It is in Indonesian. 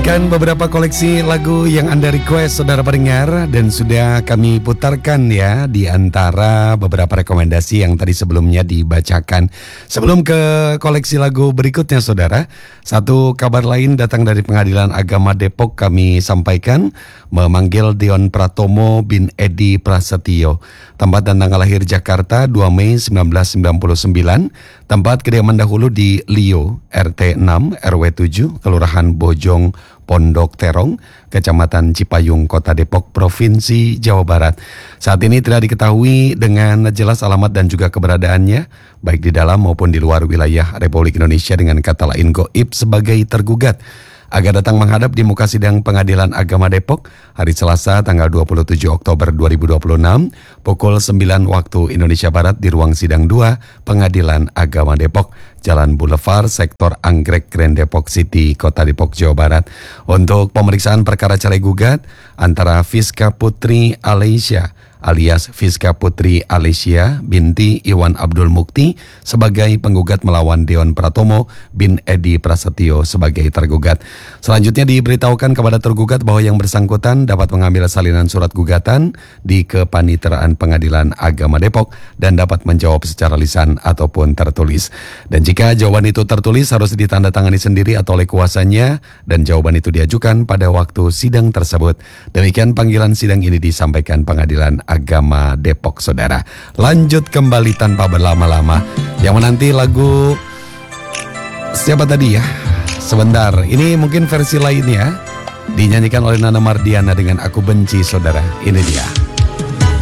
Mainkan beberapa koleksi lagu yang Anda request, saudara pendengar, dan sudah kami putarkan ya di antara beberapa rekomendasi yang tadi sebelumnya dibacakan. Sebelum ke koleksi lagu berikutnya, saudara, satu kabar lain datang dari Pengadilan Agama Depok kami sampaikan memanggil Dion Pratomo bin Edi Prasetyo. Tempat dan tanggal lahir Jakarta 2 Mei 1999. Tempat kediaman dahulu di Lio, RT 6, RW 7, Kelurahan Bojong, Pondok Terong, Kecamatan Cipayung, Kota Depok, Provinsi Jawa Barat. Saat ini tidak diketahui dengan jelas alamat dan juga keberadaannya, baik di dalam maupun di luar wilayah Republik Indonesia, dengan kata lain goib sebagai tergugat. Agar datang menghadap di muka sidang Pengadilan Agama Depok hari Selasa tanggal 27 Oktober 2026 pukul 9 waktu Indonesia Barat di ruang sidang 2 Pengadilan Agama Depok, Jalan Boulevard, Sektor Anggrek, Grand Depok City, Kota Depok, Jawa Barat. Untuk pemeriksaan perkara cerai gugat antara Fiska Putri Alesya alias Fiska Putri Alesya binti Iwan Abdul Mukti sebagai penggugat melawan Dion Pratomo bin Edi Prasetyo sebagai tergugat. Selanjutnya diberitahukan kepada tergugat bahwa yang bersangkutan dapat mengambil salinan surat gugatan di Kepaniteraan Pengadilan Agama Depok dan dapat menjawab secara lisan ataupun tertulis. Dan jika jawaban itu tertulis harus ditandatangani sendiri atau oleh kuasanya dan jawaban itu diajukan pada waktu sidang tersebut. Demikian panggilan sidang ini disampaikan Pengadilan Agama Depok, saudara. Lanjut kembali tanpa berlama-lama. Yang menanti lagu siapa tadi ya? Sebentar, ini mungkin versi lainnya dinyanyikan oleh Nana Mardiana dengan Aku Benci, saudara. Ini dia.